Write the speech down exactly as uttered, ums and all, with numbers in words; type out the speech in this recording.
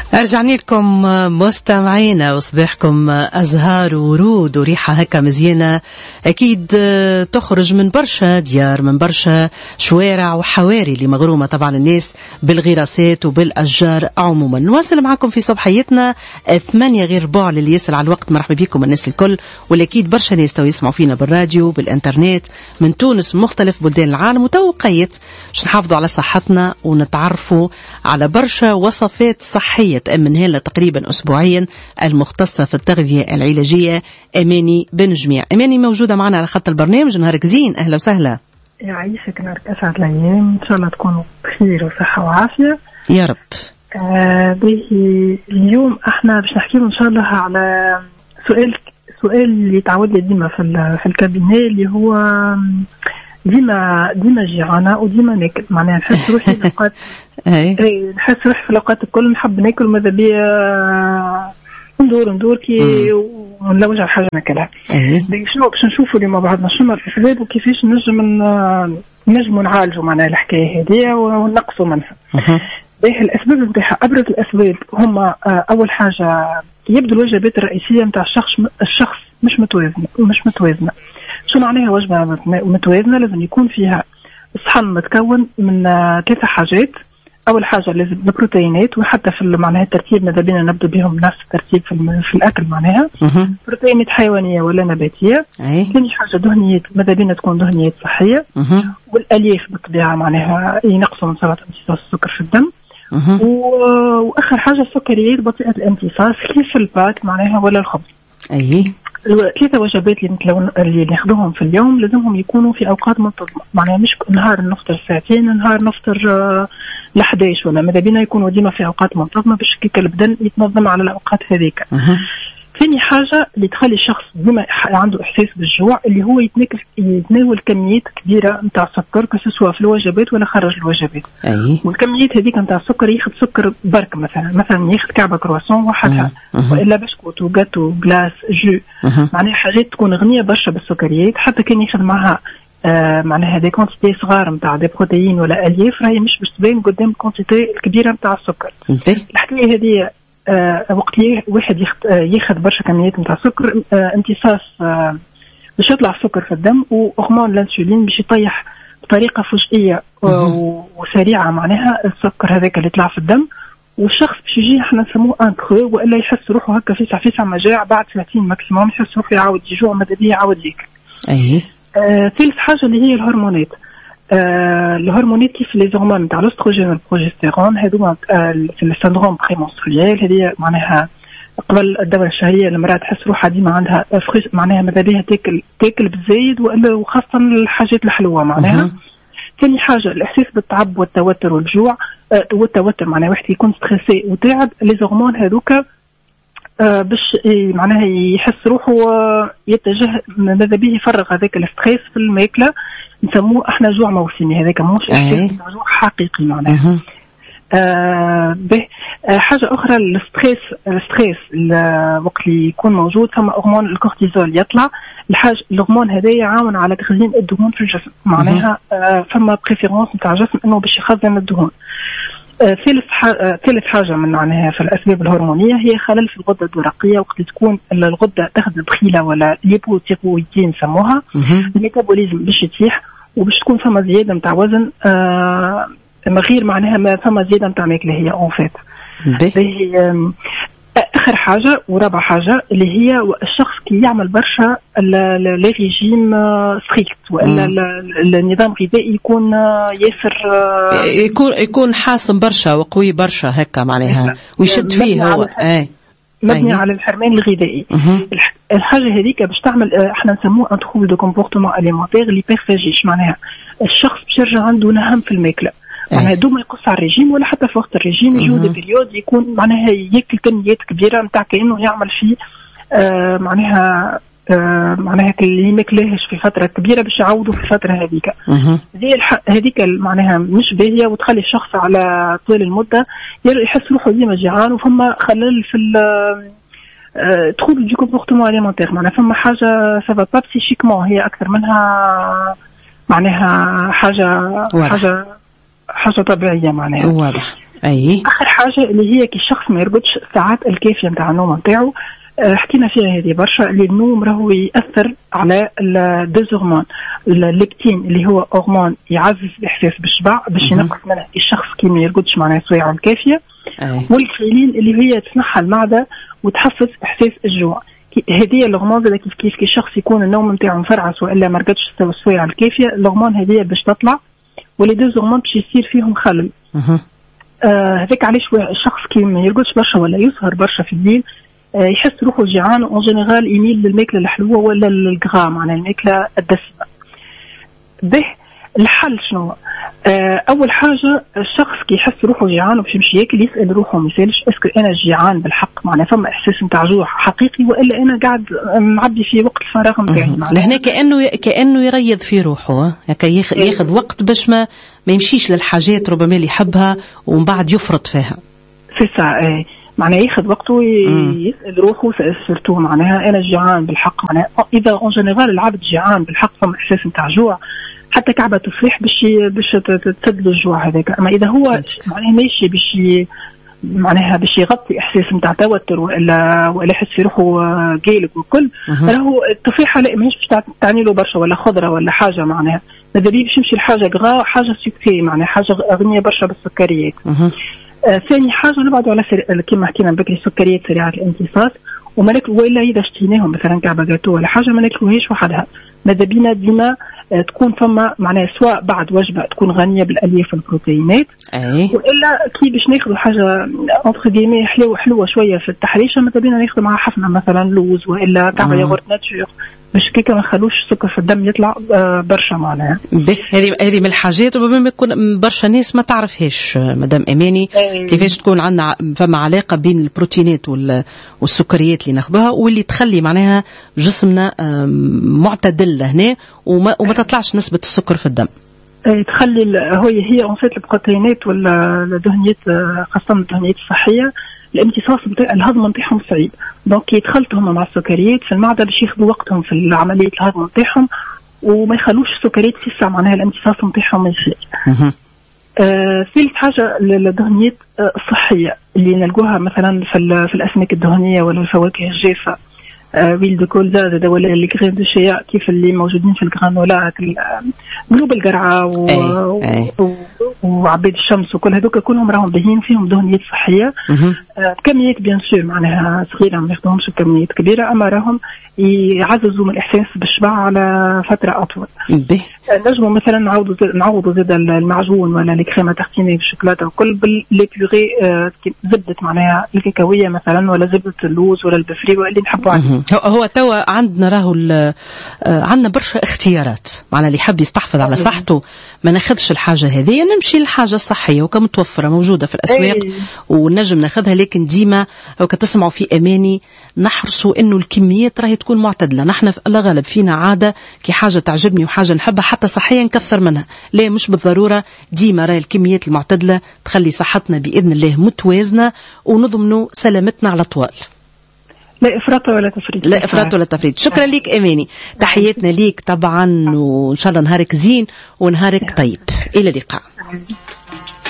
رجعنا لكم مستمعينا وصباحكم أزهار ورود وريحة هكا مزيانة أكيد تخرج من برشا ديار، من برشا شوارع وحواري اللي مغرومة طبعا الناس بالغراسات وبالأشجار عموما. نواصل معكم في صبحيتنا ثمانية غير ربع اللي يسأل على الوقت. مرحبا بكم الناس الكل، والأكيد برشا ناس تو يسمعوا فينا بالراديو بالإنترنت من تونس مختلف بلدان العالم، وتوقيت باش نحافظوا على صحتنا ونتعرفوا على برشا وصفات صحية تأمنها لنا تقريبا أسبوعيا المختصة في التغذية العلاجية. أماني بن جميع. أماني موجودة معنا على خط البرنامج. نهارك زين، أهلا وسهلا. يعيشك، نهارك أسعد الأيام، إن شاء الله تكونوا بخير وصحة وعافية يا رب. آه به اليوم احنا باش نحكي إن شاء الله على سؤال سؤال اللي تعود لي ديما في في الكابينة، اللي هو ديما ديما جيعانة وديما ناكل، معناها نحس روحي في الأوقات اي نحس روحي في الأوقات الكل نحب ناكل، ماذا بيا ندور ندور كي ونلوج على حاجة ناكلها. شنو باش نشوفوا اليوم مع بعضنا شنو الأسباب وكيفاش نجم نجموا نعالجوا معناها الحكاية هذه ونقصوا منها. باهي الأسباب نتاعها، أبرز الأسباب هما أول حاجة يبدو الوجبات الرئيسية نتاع الشخص الشخص مش متوازنة مش متوازنة شو معناها وجبة متوازنة؟ لازم يكون فيها الصحن متكون من ثلاثة حاجات. أول حاجة لازم البروتينات، وحتى في معناها الترتيب ماذا بينا نبدأ بهم نفس الترتيب في, في الأكل، معناها بروتينات حيوانية ولا نباتية. ثاني حاجة دهنيات، ماذا بينا تكون دهنيات صحية. والألياف بالطبيعة معناها ينقصوا من سرعة امتصاص السكر في الدم. وآخر حاجة السكريات بطيئة الامتصاص كيف البات معناها ولا الخبز. أيه. ثلاثة وجبات اللي اللي ناخذوهم في اليوم لازمهم يكونوا في أوقات منتظمة، معناها مش نهار نفطر ساعتين نهار نفطر ل إحدى عشر، ولا ماذا بينا يكونوا ديما في أوقات منتظمة باش كيك البدن يتنظم على الأوقات هذيك. ثاني حاجة اللي تخلي الشخص ديما عنده إحساس بالجوع، اللي هو يتناول يتناول كميات كبيرة نتاع سكر كسوا في الوجبات ولا خارج الوجبات. أيه. والكميات هذيك نتاع السكر ياخذ سكر برك، مثلا مثلا ياخذ كعبة كرواسون وحدها، وإلا بسكوت وجاتو جلاس جو، معناها حاجات تكون غنية برشا بالسكريات. حتى كان ياخذ معها آه معناها دي كونتيتي صغار نتاع دي بروتيين ولا ألياف، راهي مش باش تبان قدام الكونتيتي الكبيرة نتاع السكر. الحكاية هذه آه وقت واحد ياخذ برشا كميات نتاع سكر، آه امتصاص آه باش يطلع السكر في الدم، وهرمون الانسولين باش يطيح بطريقه فجئيه وسريعه معناها السكر هذاك اللي يطلع في الدم، والشخص باش يجي احنا نسموه ان كرو، والا يحس روحه هكا فيسع فيسع مجاعة بعد ساعتين ماكسيموم، يحس روحه يعاود يجوع ماذا بيه يعاود ياكل. اي آه ثالث حاجه اللي هي الهرمونات. آه الهرمونات كيف لي هرمون نتاع الاستروجين والبروجستيرون، هذوما آه في السندروم بريمونستريال، هذه معناها قبل الدورة الشهرية المرأة تحس روحها ديما عندها فريش، معناها ماذا بيها تاكل تاكل بزايد، وخاصة الحاجات الحلوة معناها. ثاني حاجة الإحساس بالتعب والتوتر والجوع، آه والتوتر معناها واحد يكون ستريسي وتعب، لي هرمون هذوك آه باش معناها يحس روحه يتجه ماذا به يفرغ هذاك الستريس في الماكلة، نسموه احنا جوع موسمي، هذاك مش إحساس جوع حقيقي معناها. آه به آه حاجة أخرى الستريس الستريس وقت اللي يكون موجود ثم هرمون الكورتيزول يطلع. الحاجة الهرمون هذا يعاون على تخزين الدهون في الجسم، معناها آه فما بريفيرونس نتاع الجسم إنه باش يخزن الدهون. آه ثالث حاجة ثالث حاجة من معناها في الأسباب الهرمونية هي خلل في الغدة الدرقية، وقت اللي تكون الغدة تاخذ البخيلة ولا ليبوتيرويدين نسموها، الميتابوليزم باش يتيح وباش تكون فما زيادة نتاع وزن، آه غير معناها ما فما زيادة نتاع ماكلة هي أون فات. هي آخر حاجة ورابع حاجة اللي هي الشخص كي يعمل برشا لي ريجيم ستريكت، وإلا النظام الغذائي يكون ياسر يكون يكون حاسم برشا وقوي برشا هكا معناها ويشد فيه هو اي مبني على الحرمان الغذائي. الحاجة هذيك باش تعمل احنا نسموه ان تروبل دو كومبورتمون اليمونتير ليبرفاجيش، معناها الشخص باش يرجع عنده نهم في الماكلة، معناها دوما يقص على الرجيم ولا حتى في وقت الرجيم يجوا دي بيريود يكون معناها ياكل كميات كبيرة نتاع كأنه يعمل فيه آه معناها آه معناها اللي ماكلهش في فترة كبيرة باش يعوضوا في الفترة هذيك. هذه هذيك معناها مش باهية، وتخلي الشخص على طول المدة يحس روحه ديما جيعان، وفما خلل في ال تروبل دو كومبورتمون اليمونتير، معناها فما حاجة سافا با بسيشيكمون، هي أكثر منها معناها حاجة واضح. حاجة حاجة طبيعية معناها. واضح. اي اخر حاجه اللي هي كي الشخص ما يرقدش الساعات الكافيه نتاع النوم نتاعو. أه حكينا فيها هذه برشا، اللي النوم راهو ياثر على الدوزورمون الليبتين اللي هو هرمون يعزز الاحساس بالشبع باش ينقص منه الشخص كي ما يرقدش معناها سوايعه الكافيه، والكريلين اللي هي تنحى المعده وتحفز احساس الجوع. هذه الهرمون زاد كيف كيف كي الشخص يكون النوم نتاعو مفرعس والا ما رقدش السوايع الكافيه، الهرمون هذه باش تطلع ولي دوز هرمون باش يصير فيهم خلل. هذاك آه علاش الشخص كي ما يرقدش برشا ولا يسهر برشا في الليل آه يحس روحه جيعان، اون جينيرال يميل للماكله الحلوه ولا للغرام معناها الماكله الدسمه. به الحل شنو؟ آه اول حاجه الشخص كي يحس روحه جيعان وباش يمشي ياكل يسال روحه ما يسالش اسكو انا جيعان بالحق، معناها فما احساس نتاع جوع حقيقي والا انا قاعد معبي في وقت الفراغ نتاعي. لهنا كانه كانه يريض في روحه هكا، ياخذ وقت باش ما ما يمشيش للحاجات ربما اللي يحبها ومن بعد يفرط فيها. في ساعه معناها ياخذ وقته ويسال روحه سيرتو معناها انا جيعان بالحق. معناها اذا اون جينيرال العبد جيعان بالحق فما احساس نتاع جوع، حتى كعبة تفريح باش باش تسد الجوع هذاك. اما اذا هو معناها ماشي باش معناها باش يغطي احساس نتاع توتر والا ولا يحس في روحه قالق وكل، راهو التفريحه لا ماهيش باش تعني له برشا ولا خضره ولا حاجه، معناها ماذا بيه باش يمشي لحاجه غرا حاجه سكري معناها حاجه غنيه برشا بالسكريات. آه ثاني حاجه نبعدوا على سري... كما حكينا بكري السكريات سريعه الامتصاص، وما ناكل ولا اذا اشتيناهم مثلا كعبه جاتو ولا حاجه ما ناكلوهاش وحدها. ماذا بينا ديما آه تكون فما معناها سواء بعد وجبه تكون غنيه بالالياف والبروتينات، أي. والا كي باش ناخذوا حاجه اونتر جيمي حلوه حلوه شويه في التحريشه، ماذا بينا ناخذ معها حفنه مثلا لوز والا كعبه ياغورت ناتشور باش كيكا ما نخلوش السكر في الدم يطلع آه برشا معناها. هذه هذه من الحاجات ربما يكون برشا ناس ما تعرفهاش مدام اماني. أي. كيفاش تكون عندنا فما علاقه بين البروتينات والسكريات اللي ناخذها واللي تخلي معناها جسمنا معتدل هنا وما, وما تطلعش نسبه السكر في الدم. اي تخلي هي هي انفيت البروتينات ولا الدهنيات خاصه الدهنيات الصحيه الامتصاص بتاع الهضم نتاعهم صعيب، دونك يتخلطوا مع السكريات في المعده باش ياخذوا وقتهم في عمليه الهضم نتاعهم وما يخلوش السكريات تسع معناها الامتصاص نتاعهم ما يصير. آه ثالث حاجه الدهنيات الصحيه اللي نلقوها مثلا في, في الاسماك الدهنيه ولا الفواكه الجافه، ويل دو كولزا زاد ولا لي كريم دو شيا كيف اللي موجودين في الجرانولا قلوب القرعه و... أي. و... وعبيد الشمس وكل هذوك كلهم راهم باهين فيهم دهنيات صحيه بكميات بيان سور معناها صغيره ما ياخذوهمش كميات كبيره، اما راهم يعززوا من الاحساس بالشبع على فتره اطول. نجموا مثلا نعوضوا نعوضوا زاد المعجون ولا لي كريمه تارتيني بالشوكولاته وكل باللي بيغي زبده معناها الكاكاويه مثلا ولا زبده اللوز ولا البفري واللي نحبوا عليه. هو توا عندنا راهو عندنا برشا اختيارات، معناها اللي يحب يستحفظ على صحته ما ناخذش الحاجه هذه نمشي للحاجه الصحيه وكمتوفره موجوده في الاسواق أي. ونجم ناخذها، لكن ديما وكتسمعوا في اماني نحرصوا انه الكميات راهي تكون معتدله. نحن في الغالب فينا عاده كي حاجه تعجبني وحاجه نحبها حتى صحيا نكثر منها، لا مش بالضروره ديما راهي الكميات المعتدله تخلي صحتنا باذن الله متوازنه ونضمنوا سلامتنا على طول. لا افراط ولا تفريط. لا افراط ولا تفريط. شكرا لك اماني، تحياتنا ليك طبعا، وان شاء الله نهارك زين ونهارك طيب. الى اللقاء.